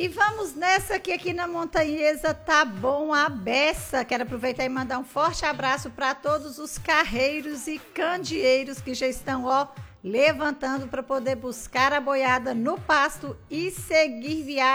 E vamos nessa que aqui na Montanhesa tá bom a beça. Quero aproveitar e mandar um forte abraço para todos os carreiros e candeeiros que já estão, levantando para poder buscar a boiada no pasto e seguir viagem.